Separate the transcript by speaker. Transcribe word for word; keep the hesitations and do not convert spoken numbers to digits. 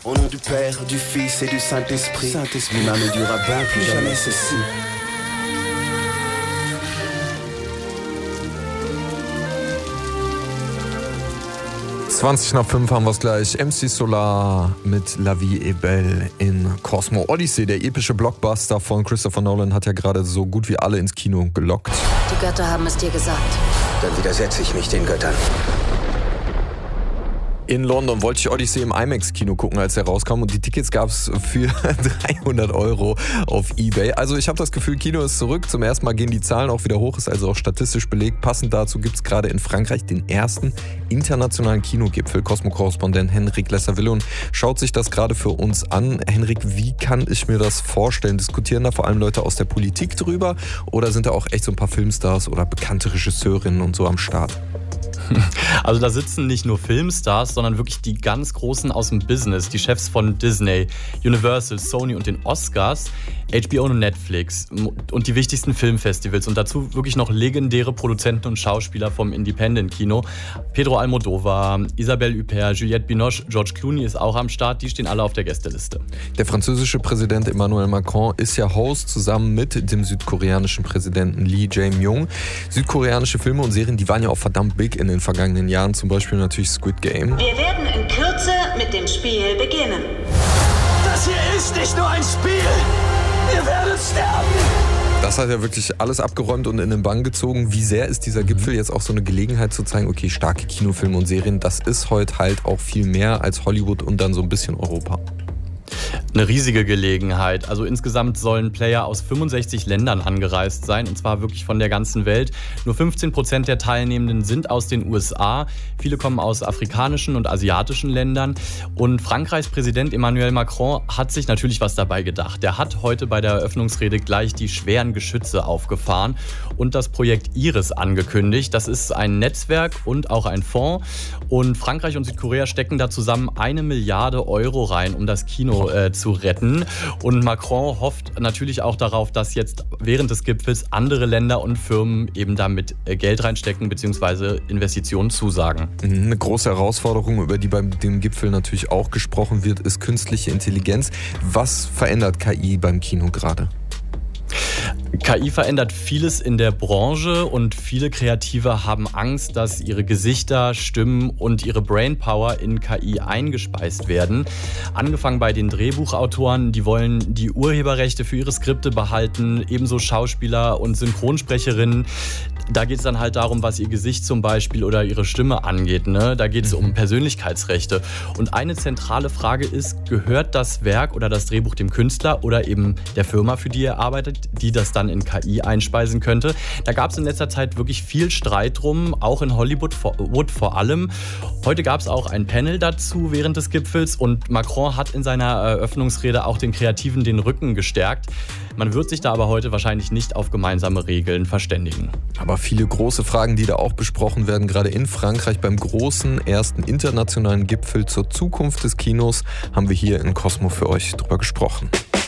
Speaker 1: Au nom du Père, du Fils et du Saint-Esprit. Saint-Esprit. L'humain ne durera bien plus jamais ceci.
Speaker 2: zwanzig nach fünf haben wir es gleich. M C Solar mit La Vie est Belle in Cosmo Odyssey. Der epische Blockbuster von Christopher Nolan hat ja gerade so gut wie alle ins Kino gelockt.
Speaker 3: Die Götter haben es dir gesagt.
Speaker 1: Dann widersetze ich mich den Göttern.
Speaker 2: In London wollte ich Odyssey im IMAX-Kino gucken, als er rauskam, und die Tickets gab es für dreihundert Euro auf eBay. Also ich habe das Gefühl, Kino ist zurück. Zum ersten Mal gehen die Zahlen auch wieder hoch, ist also auch statistisch belegt. Passend dazu gibt es gerade in Frankreich den ersten internationalen Kinogipfel. Cosmo-Korrespondent Henrik Lesser-Willon schaut sich das gerade für uns an. Henrik, wie kann ich mir das vorstellen? Diskutieren da vor allem Leute aus der Politik drüber oder sind da auch echt so ein paar Filmstars oder bekannte Regisseurinnen und so am Start?
Speaker 4: Also da sitzen nicht nur Filmstars, sondern wirklich die ganz Großen aus dem Business, die Chefs von Disney, Universal, Sony und den Oscars, H B O und Netflix und die wichtigsten Filmfestivals und dazu wirklich noch legendäre Produzenten und Schauspieler vom Independent-Kino. Pedro Almodovar, Isabelle Huppert, Juliette Binoche, George Clooney ist auch am Start, die stehen alle auf der Gästeliste.
Speaker 2: Der französische Präsident Emmanuel Macron ist ja Host zusammen mit dem südkoreanischen Präsidenten Lee Jae-myung. Südkoreanische Filme und Serien, die waren ja auch verdammt big in den vergangenen Jahren, zum Beispiel natürlich Squid Game.
Speaker 5: Wir werden in Kürze mit dem Spiel beginnen.
Speaker 1: Das hier ist nicht nur ein Spiel. Wir werden sterben.
Speaker 2: Das hat ja wirklich alles abgeräumt und in den Bann gezogen. Wie sehr ist dieser Gipfel jetzt auch so eine Gelegenheit zu zeigen, okay, starke Kinofilme und Serien, das ist heute halt auch viel mehr als Hollywood und dann so ein bisschen Europa.
Speaker 4: Eine riesige Gelegenheit. Also insgesamt sollen Player aus fünfundsechzig Ländern angereist sein, und zwar wirklich von der ganzen Welt. Nur fünfzehn Prozent der Teilnehmenden sind aus den U S A. Viele kommen aus afrikanischen und asiatischen Ländern. Und Frankreichs Präsident Emmanuel Macron hat sich natürlich was dabei gedacht. Der hat heute bei der Eröffnungsrede gleich die schweren Geschütze aufgefahren und das Projekt Iris angekündigt. Das ist ein Netzwerk und auch ein Fonds. Und Frankreich und Südkorea stecken da zusammen eine Milliarde Euro rein, um das Kino äh, zu retten. Und Macron hofft natürlich auch darauf, dass jetzt während des Gipfels andere Länder und Firmen eben damit Geld reinstecken bzw. Investitionen zusagen.
Speaker 2: Eine große Herausforderung, über die bei dem Gipfel natürlich auch gesprochen wird, ist künstliche Intelligenz. Was verändert K I beim Kino gerade?
Speaker 4: K I verändert vieles in der Branche und viele Kreative haben Angst, dass ihre Gesichter, Stimmen und ihre Brainpower in K I eingespeist werden. Angefangen bei den Drehbuchautoren, die wollen die Urheberrechte für ihre Skripte behalten, ebenso Schauspieler und Synchronsprecherinnen. Da geht es dann halt darum, was ihr Gesicht zum Beispiel oder ihre Stimme angeht, ne? Da geht es um Persönlichkeitsrechte. Und eine zentrale Frage ist, gehört das Werk oder das Drehbuch dem Künstler oder eben der Firma, für die er arbeitet, die das dann in K I einspeisen könnte? Da gab es in letzter Zeit wirklich viel Streit drum, auch in Hollywood vor, vor allem. Heute gab es auch ein Panel dazu während des Gipfels und Macron hat in seiner Eröffnungsrede auch den Kreativen den Rücken gestärkt. Man wird sich da aber heute wahrscheinlich nicht auf gemeinsame Regeln verständigen.
Speaker 2: Aber viele große Fragen, die da auch besprochen werden, gerade in Frankreich beim großen ersten internationalen Gipfel zur Zukunft des Kinos, haben wir hier in Cosmo für euch drüber gesprochen.